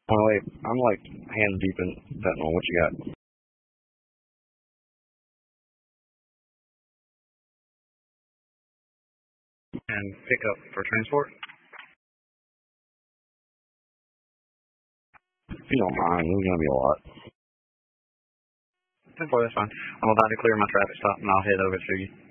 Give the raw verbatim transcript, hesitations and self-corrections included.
Oh wait, I'm like hand deep in fentanyl. What you got? And pick up for transport? If you don't mind, this is gonna be a lot. ten four, that's fine. I'm about to clear my traffic stop and I'll head over to you.